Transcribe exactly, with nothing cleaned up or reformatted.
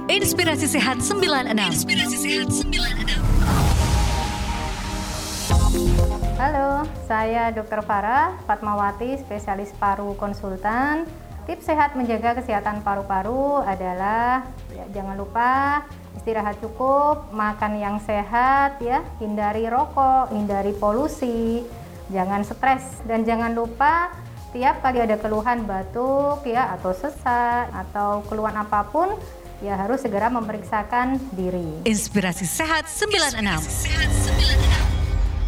Inspirasi Sehat sembilan enam. Inspirasi Sehat sembilan enam. Halo, saya dokter Farah Fatmawati, spesialis paru konsultan. Tips sehat menjaga kesehatan paru-paru adalah ya, jangan lupa istirahat cukup, makan yang sehat ya, hindari rokok, hindari polusi, jangan stres, dan jangan lupa tiap kali ada keluhan batuk ya atau sesak atau keluhan apapun ya harus segera memeriksakan diri. Inspirasi Sehat sembilan enam. Inspirasi Sehat sembilan enam.